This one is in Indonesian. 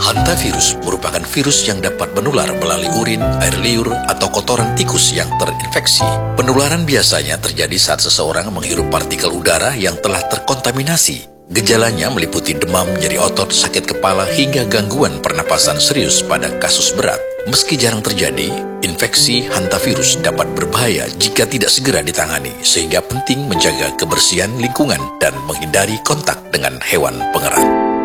Hantavirus merupakan virus yang dapat menular melalui urin, air liur, atau kotoran tikus yang terinfeksi. Penularan biasanya terjadi saat seseorang menghirup partikel udara yang telah terkontaminasi. Gejalanya meliputi demam, nyeri otot, sakit kepala, hingga gangguan pernapasan serius pada kasus berat. Meski jarang terjadi, infeksi hantavirus dapat berbahaya jika tidak segera ditangani, sehingga penting menjaga kebersihan lingkungan dan menghindari kontak dengan hewan pengerat.